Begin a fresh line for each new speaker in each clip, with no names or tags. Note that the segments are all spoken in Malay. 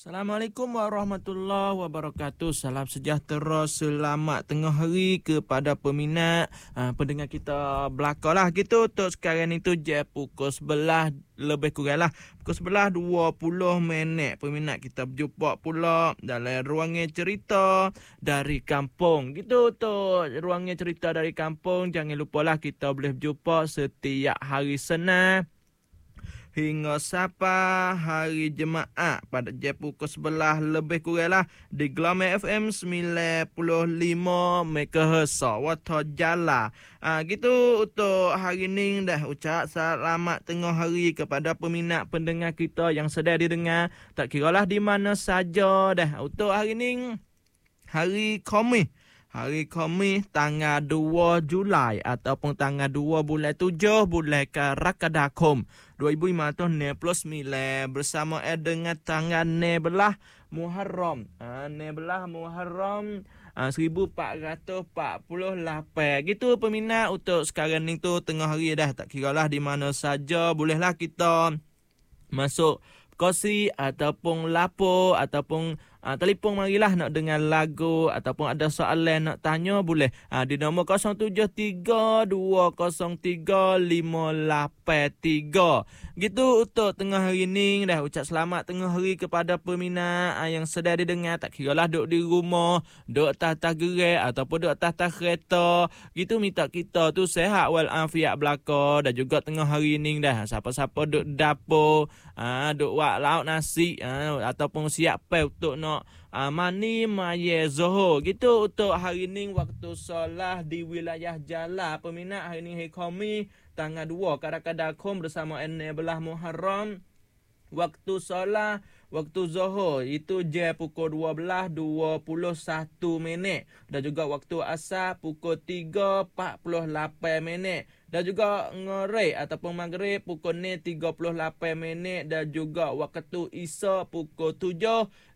Assalamualaikum warahmatullahi wabarakatuh. Salam sejahtera, selamat tengah hari kepada peminat pendengar kita belakang lah gitu. Untuk sekarang itu je pukul 11 lebih kurang lah. Pukul 11 20 minit. Peminat kita berjumpa pula dalam ruangan cerita dari kampung. Gitu tu ruangan cerita dari kampung. Jangan lupalah kita boleh berjumpa setiap hari Senin hingga Sabtu hari Jumaat pada jam pukul 11 lebih kurang lah di Glamour FM 95 MHz Wata Jala. Gitu untuk hari ni dah ucap selamat tengah hari kepada peminat pendengar kita yang sedang didengar tak kiralah di mana saja dah. Untuk hari ni hari Khamis. Hari Khamis tanggal 2 Julai ataupun tanggal 2 bulan 7 bulan Karakadakum 2569 bersama dengan tanggal 16 Muharram. 16 Muharram 1448. Gitu peminat untuk sekarang ni tu tengah hari dah tak kiralah di mana saja bolehlah kita masuk kosi ataupun lapo ataupun telefon marilah nak dengar lagu ataupun ada soalan nak tanya boleh di nombor 073-203-583. Gitu untuk tengah hari ni dah ucap selamat tengah hari kepada peminat yang sedang didengar tak kiralah duduk di rumah, duduk atas gerai ataupun duduk atas kereta. Gitu minta kita tu sehat walafiat belaka dan juga tengah hari ni dah siapa-siapa duduk dapur duduk buat lauk nasi ataupun siap untuk nak mani maya Zohor. Gitu untuk hari ni waktu solat di wilayah Jala peminat hari ni hari Khamis tanggal 2 Karakadakum bersama 16 Muharram. Waktu solat waktu Zohor itu jam pukul 12.21 minit dan juga waktu asar pukul 3.48 minit dan juga ngorek ataupun maghrib pukul 9.38 minit dan juga waktu isya pukul 7.54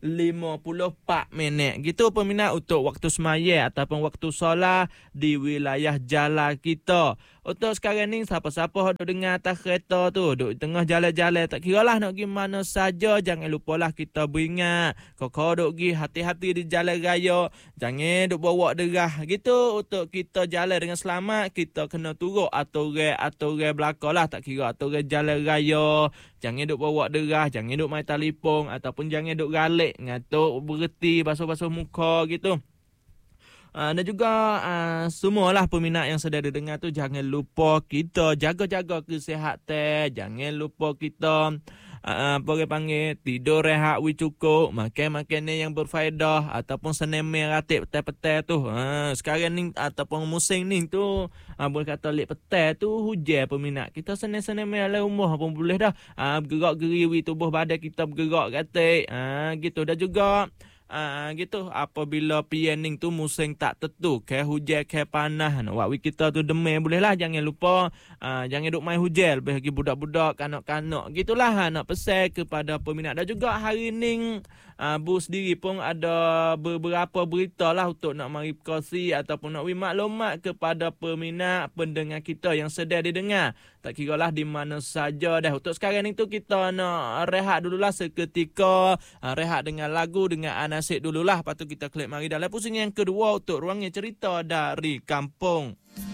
minit. Gitu peminat untuk waktu semaya ataupun waktu solat di wilayah Jala kita. Untuk sekarang ni siapa-siapa duk dengar atas kereta tu, duk tengah jalan-jalan tak kiralah nak pergi mana saja, jangan lupalah kita beringat kau duk pergi hati-hati di jalan raya, jangan duk bawa derah. Gitu untuk kita jalan dengan selamat, kita kena turut aturan belakalah tak kira aturan jalan raya. Jangan duk bawa derah, jangan duk main telefon ataupun jangan duk galik ngatuk berhenti basuh-basuh muka gitu. Dan juga semualah peminat yang sedang dengar tu jangan lupa kita jaga-jaga kesihatan, jangan lupa kita apa panggil tidur rehat cukup, makan makanan yang berfaedah ataupun senemel ratib petang-petang tu. Sekarang ni ataupun musim ni tu boleh kata lek petang tu hujan peminat. Kita senemel dalam rumah pun boleh dah. Bergerak-geriwi tubuh badan kita bergerak katik. Gitu dah juga. Gitu apabila planning tu musim tak tentu ke hujan ke panas nak buat kita tu demam bolehlah jangan lupa jangan duk main hujan lebih lagi budak-budak kanak-kanak gitulah nak pesan kepada peminat. Dan juga hari ni Bu sendiri pun ada beberapa berita lah untuk nak mari kongsi ataupun nak beri maklumat kepada peminat pendengar kita yang sedang didengar tak kiralah di mana saja dah. Untuk sekarang ni tu kita nak rehat dululah seketika, rehat dengan lagu dengan anasik dululah, lepas tu kita klik mari dalam pusing yang kedua untuk ruangnya cerita dari kampung.